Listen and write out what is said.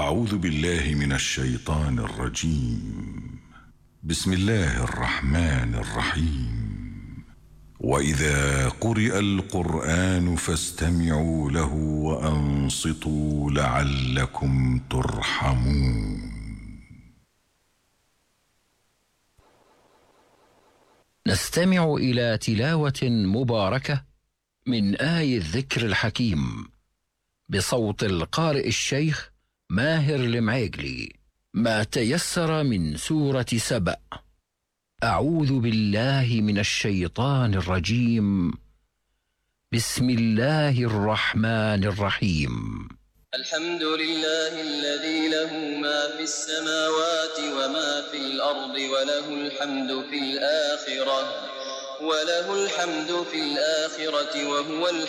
أعوذ بالله من الشيطان الرجيم. بسم الله الرحمن الرحيم. وإذا قرئ القرآن فاستمعوا له وأنصتوا لعلكم ترحمون. نستمع إلى تلاوة مباركة من آي الذكر الحكيم بصوت القارئ الشيخ ماهر المعيقلي، ما تيسر من سورة سبأ. أعوذ بالله من الشيطان الرجيم. بسم الله الرحمن الرحيم. الحمد لله الذي له ما في السماوات وما في الأرض وله الحمد في الآخرة وهو